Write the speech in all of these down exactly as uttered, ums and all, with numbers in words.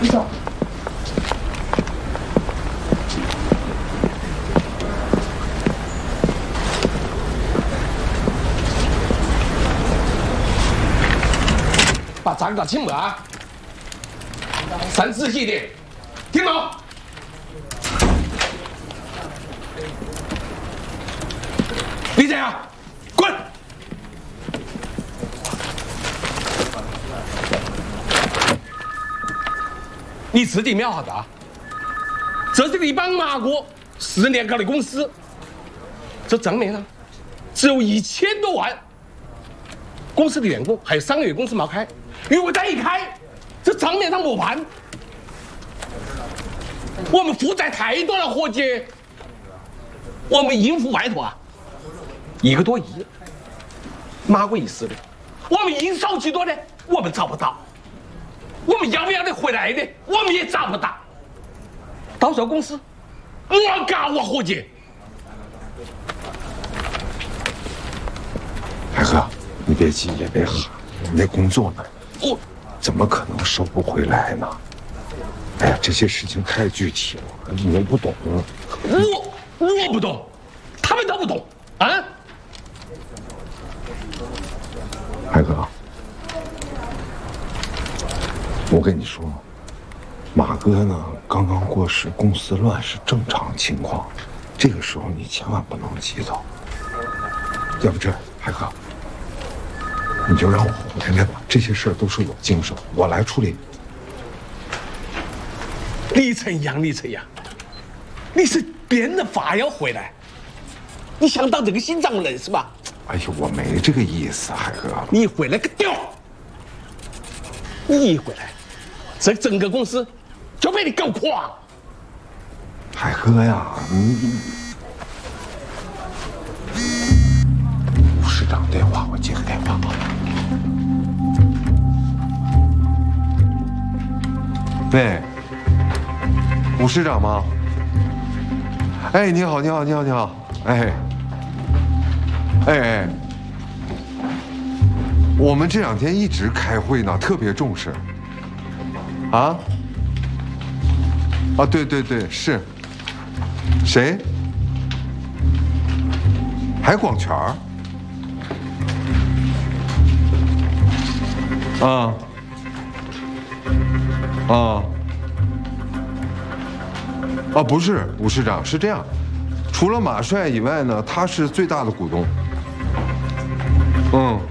你走。 把账单请过来，算仔细一点，听懂？李正阳，滚！你自己瞄下子啊！这是你帮马哥四年搞的公司，这账面上只有一千多万，公司的员工还有三个月工资没开。 如果再一开，这账面上没盘，我们负债太多了，伙计，我们应付外头啊，一个多亿，马过意思的，我们应少几多的，我们找不到，我们要不要得回来的，我们也找不到，到时候公司我搞啊，伙计。 海哥，你别急也别喊，你那工作呢？ 我怎么可能收不回来呢？哎呀，这些事情太具体了，你又不懂。 我我不懂，他们都不懂啊！ 海哥，我跟你说，马哥呢刚刚过世，公司乱是正常情况，这个时候你千万不能急躁。要不这样，海哥。 你就让我回来吧，这些事儿都是我经手，我来处理。 李晨阳，李晨阳，你是编的法要回来？你想当这个新掌门是吧？ 哎呦，我没这个意思，海哥。 你回来个屌！你一回来，这整个公司就被你搞垮。 海哥呀，你吴市长电话，我接个电话啊。 喂，吴市长吗？哎，你好，你好，你好，你好，哎，哎哎，我们这两天一直开会呢，特别重视。啊？啊，对对对，是。谁？海广泉儿？啊。 啊，啊，不是，吴市长是这样，除了马帅以外呢，他是最大的股东。嗯。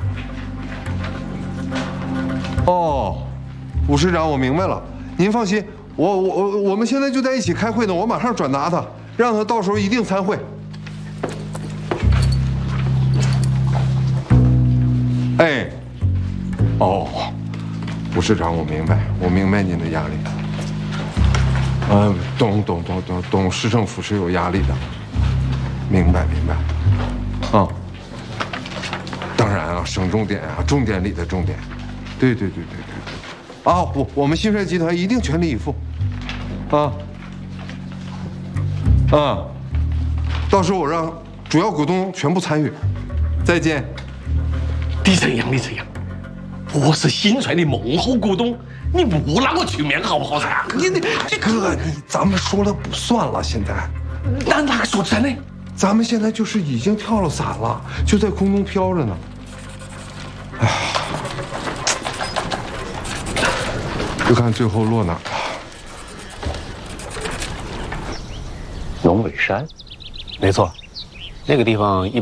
哦，吴市长，我明白了，您放心，我我我我们现在就在一起开会呢，我马上转达他，让他到时候一定参会。哎，哦。 吴市长，我明白，我明白您的压力。嗯，懂懂懂懂懂，市政府是有压力的，明白明白。啊，当然啊，省重点啊，重点里的重点。对对对对对对。啊，我我们新帅集团一定全力以赴。啊。啊。到时候我让主要股东全部参与。再见。 李晨阳，李晨阳。 我是新帅的幕后股东，你不让我出面好不好噻？你你哥，你咱们说了不算了，现在。 那哪个说真呢？ 咱们现在就是已经跳了伞了，就在空中飘着呢。哎呀，就看最后落哪儿了。 龙尾山，没错，那个地方一。